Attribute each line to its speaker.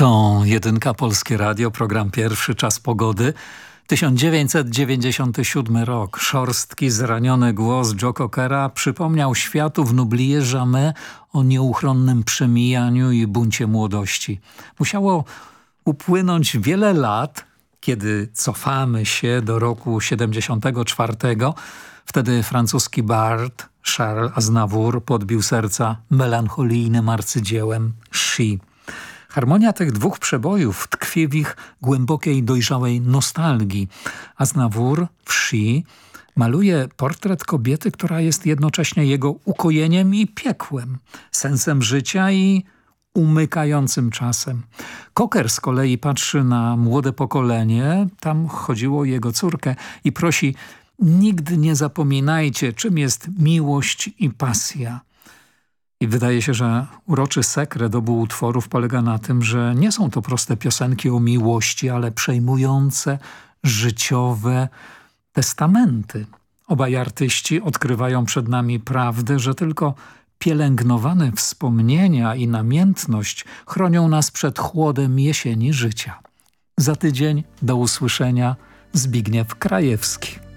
Speaker 1: To Jedynka Polskie Radio, program pierwszy, Czas Pogody. 1997 rok. Szorstki, zraniony głos Joe Cockera przypomniał światu w N'Oublie Jamais o nieuchronnym przemijaniu i buncie młodości. Musiało upłynąć wiele lat, kiedy cofamy się do roku 74. Wtedy francuski bard Charles Aznavour podbił serca melancholijnym arcydziełem She. Harmonia tych dwóch przebojów tkwi w ich głębokiej, dojrzałej nostalgii. Aznavour w She maluje portret kobiety, która jest jednocześnie jego ukojeniem i piekłem, sensem życia i umykającym czasem. Cocker z kolei patrzy na młode pokolenie, tam chodziło o jego córkę i prosi: nigdy nie zapominajcie, czym jest miłość i pasja. I wydaje się, że uroczy sekret obu utworów polega na tym, że nie są to proste piosenki o miłości, ale przejmujące, życiowe testamenty. Obaj artyści odkrywają przed nami prawdę, że tylko pielęgnowane wspomnienia i namiętność chronią nas przed chłodem jesieni życia. Za tydzień do usłyszenia. Zbigniew Krajewski.